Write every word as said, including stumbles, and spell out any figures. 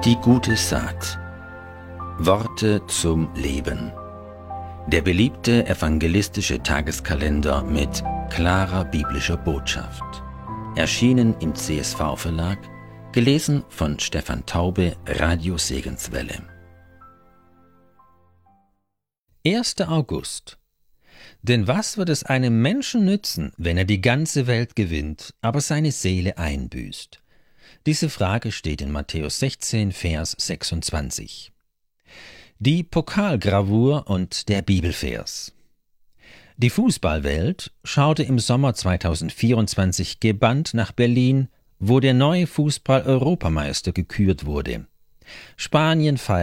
Die gute Saat. Worte zum Leben. Der beliebte evangelistische Tageskalender mit klarer biblischer Botschaft. Erschienen im C S V-Verlag, gelesen von Stefan Taube, Radio Segenswelle. erster August. Denn was wird es einem Menschen nützen, wenn er die ganze Welt gewinnt, aber seine Seele einbüßt? Diese Frage steht in Matthäus sechzehn, Vers sechsundzwanzig. Die Pokalgravur und der Bibelvers. Die Fußballwelt schaute im Sommer zweitausendvierundzwanzig gebannt nach Berlin, wo der neue Fußball-Europameister gekürt wurde. Spanien feierte